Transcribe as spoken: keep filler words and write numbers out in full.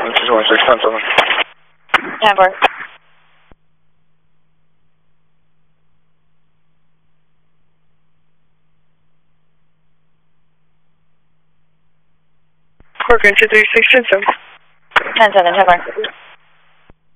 this is one six one seven. ten four. Corcoran two three six ten seven. ten seven, ten four.